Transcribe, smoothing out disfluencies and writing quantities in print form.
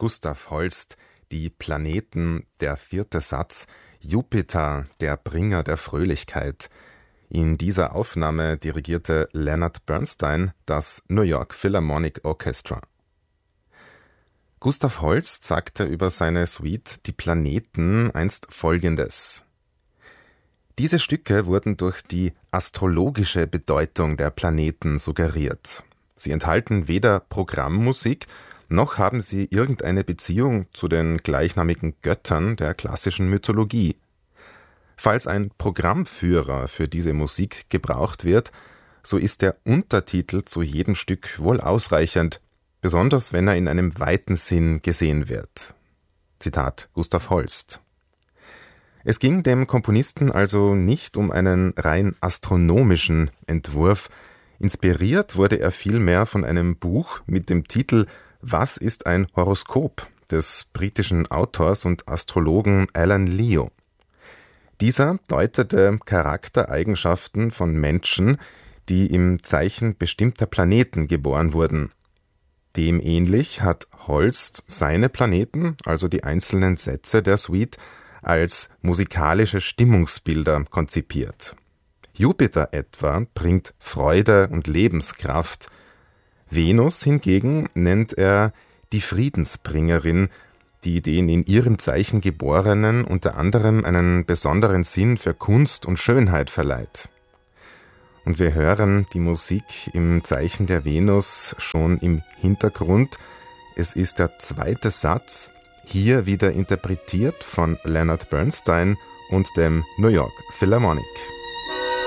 Gustav Holst, die Planeten, der 4. Satz, Jupiter, der Bringer der Fröhlichkeit. In dieser Aufnahme dirigierte Leonard Bernstein das New York Philharmonic Orchestra. Gustav Holst sagte über seine Suite Die Planeten einst Folgendes: Diese Stücke wurden durch die astrologische Bedeutung der Planeten suggeriert. Sie enthalten weder Programmmusik, noch haben sie irgendeine Beziehung zu den gleichnamigen Göttern der klassischen Mythologie. Falls ein Programmführer für diese Musik gebraucht wird, so ist der Untertitel zu jedem Stück wohl ausreichend, besonders wenn er in einem weiten Sinn gesehen wird. Zitat Gustav Holst. Es ging dem Komponisten also nicht um einen rein astronomischen Entwurf. Inspiriert wurde er vielmehr von einem Buch mit dem Titel »Was ist ein Horoskop« des britischen Autors und Astrologen Alan Leo. Dieser deutete Charaktereigenschaften von Menschen, die im Zeichen bestimmter Planeten geboren wurden. Demähnlich hat Holst seine Planeten, also die einzelnen Sätze der Suite, als musikalische Stimmungsbilder konzipiert. Jupiter etwa bringt Freude und Lebenskraft. Venus hingegen nennt er die Friedensbringerin, die den in ihrem Zeichen Geborenen unter anderem einen besonderen Sinn für Kunst und Schönheit verleiht. Und wir hören die Musik im Zeichen der Venus schon im Hintergrund. Es ist der 2. Satz, hier wieder interpretiert von Leonard Bernstein und dem New York Philharmonic.